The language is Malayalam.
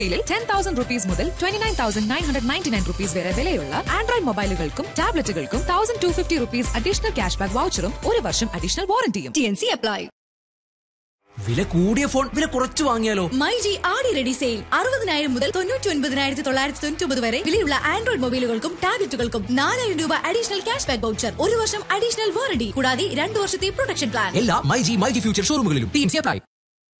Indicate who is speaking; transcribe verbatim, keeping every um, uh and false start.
Speaker 1: ടെൻ തൗസൻഡ് റുപ്പീസ് മുതൽ twenty nine thousand nine hundred ninety nine rupees വരെ വിലയുള്ള Android മൊബൈലുകൾക്കും ടാബ്ലറ്റുകൾക്കും thousand two fifty rupees additional cash back വൗച്ചറും ഒരു വർഷം additional വാറന്റിയും. T N C apply.
Speaker 2: വില കൂടിയ ഫോൺ വില കുറച്ച് വാങ്ങിയാലോ?
Speaker 3: മൈജി ആടി റെഡി സെയിൽ അറുപതിനായിരം മുതൽ തൊണ്ണൂറ്റി ഒൻപതിനായിരത്തി തൊള്ളായിരത്തി തൊണ്ണൂറ്റി ഒമ്പത് വരെ വിലയുള്ള ആൻഡ്രോയിഡ് മൊബൈലുകൾക്കും ടാബ്ലറ്റുകൾക്കും നാലായിരം രൂപ അഡീഷണൽ ക്യാഷ് ബാക്ക് വൗച്ചർ, ഒരു വർഷം അഡീഷണൽ വാറണ്ടി കൂടാതെ രണ്ട് വർഷത്തെ പ്രൊട്ടക്ഷൻ പ്ലാൻ.
Speaker 2: എല്ലാ myG myG future ഷോറൂമുകളിലും T N C apply.